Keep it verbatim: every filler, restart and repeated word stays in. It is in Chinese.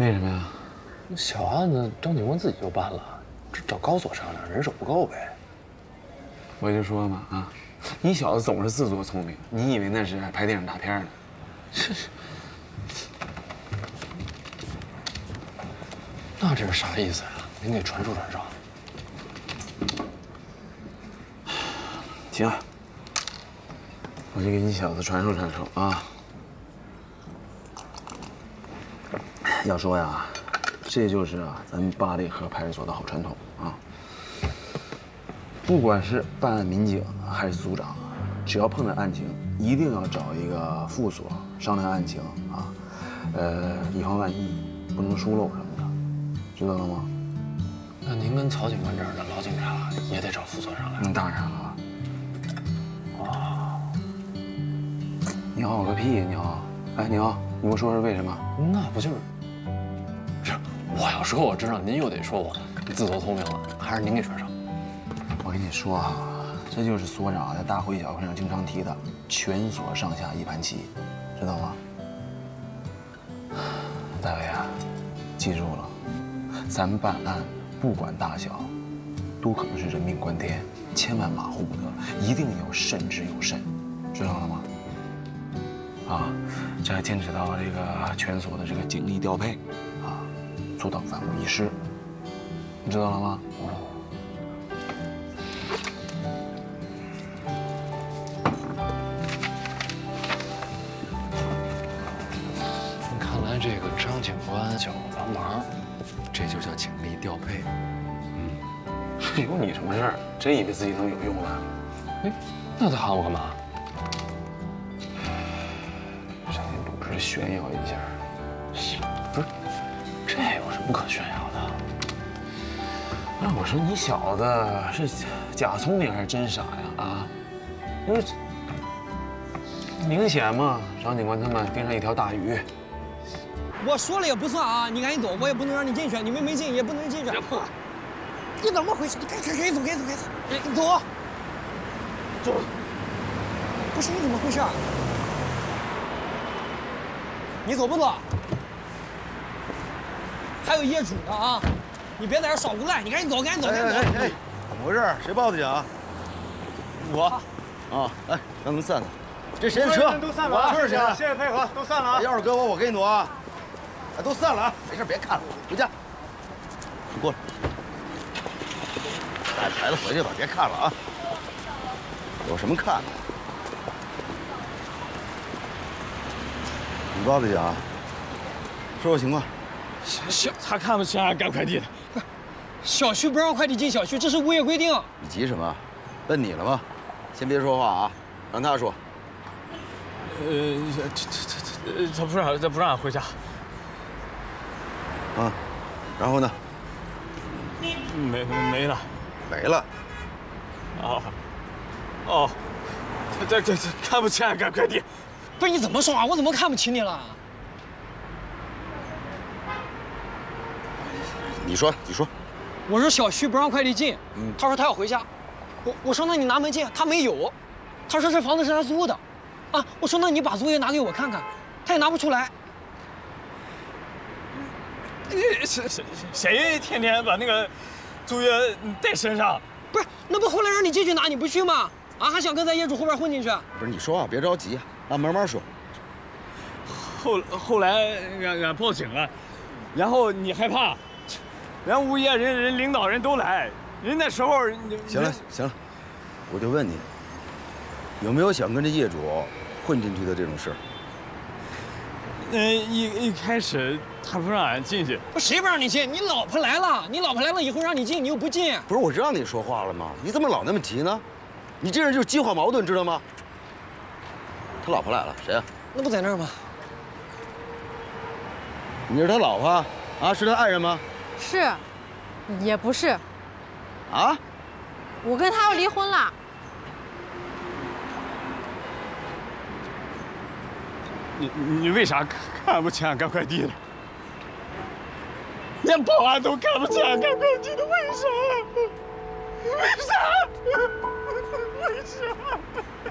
为什么呀？ 小案子张警官自己就办了，这找高所商量，人手不够呗。 我就说嘛啊，你小子总是自作聪明，你以为那是拍电影大片呢？ 这是，那这是啥意思呀？您给传授传授。 行，我就给你小子传授传授啊。要说呀，这就是啊咱们八里河派出所的好传统啊。不管是办案民警还是组长，只要碰到案情，一定要找一个副所商量案情啊，呃，以防万一，不能疏漏什么的，知道了吗？ 那您跟曹警官这样的老警察也得找副所商量。 那当然了。哦，你好个屁呀你好！哎，你好，你给我说说为什么？ 那不就是？这我要说我知道，您又得说我自作聪明了，还是您给传授。 我跟你说啊，这就是所长在大会小会上经常提的“全所上下一盘棋”，知道吗？大伟啊，记住了，咱们办案不管大小，都可能是人命关天，千万马虎不得，一定要慎之又慎，知道了吗？啊，这还牵扯到这个全所的这个警力调配，啊，做到万无一失，你知道了吗？ 看来这个张警官叫我帮忙，这就叫警力调配。 嗯，有你什么事儿？真以为自己能有用啊？ 哎，那他喊我干嘛？ 向你董事炫耀一下。 不是，这有什么可炫耀的？ 那我说你小子是假聪明还是真傻呀？啊，因为明显嘛，张警官他们盯上一条大鱼。 我说了也不算啊，你赶紧走，我也不能让你进去，你们没进也不能进去。你怎么回事？你赶赶赶紧走，赶紧走，赶紧走，你走，走。不是你怎么回事啊？你走不走？还有业主呢啊！你别在这耍无赖，你赶紧走，赶紧走，赶紧走。 哎，怎么回事？谁报的警啊？ 我。 啊，来，让他们散散。这谁的车？ 都散了啊！ 是谁的？ 谢谢配合，都散了啊！ 钥匙给我，我给你挪啊！哎，都散了啊！没事，别看了，回家。你过来，带着孩子回去吧，别看了啊！有什么看的？你报的警啊？说说情况。 小他看不起俺赶快递的， 小区不让快递进小区，这是物业规定。 你急什么？问你了吗？先别说话啊，让他说。 呃，这这这这，他不让他不让俺回家。 啊，然后呢？ 没没了， 没了。 哦，哦，这这这看不起俺赶快递。 不是你怎么说话？我怎么看不起你了？ 你说，你说。 我说小区不让快递进，嗯，他说他要回家。我我说那你拿门进，他没有。他说这房子是他租的，啊，我说那你把租约拿给我看看，他也拿不出来。 谁谁谁天天把那个租约带身上？ 不是，那不后来让你进去拿，你不去吗？啊，还想跟咱业主后边混进去？ 不是，你说话别着急，啊，慢慢说。 后后来俺俺报警了，然后你害怕，然后物业人人领导人都来，人那时候行了行了，我就问你，有没有想跟这业主混进去的这种事儿？ 嗯，一一开始他不让俺进去， 不谁不让你进？你老婆来了，你老婆来了以后让你进，你又不进。 不是我让你说话了吗？你怎么老那么急呢？你这人就是激化矛盾，知道吗？他老婆来了，谁啊？ 那不在那儿吗？ 你是他老婆啊？是他爱人吗？ 是，也不是。 啊？ 我跟他要离婚了。 你你为啥看不起俺干快递的？连保安都看不起俺干快递的，为啥？为啥？为啥？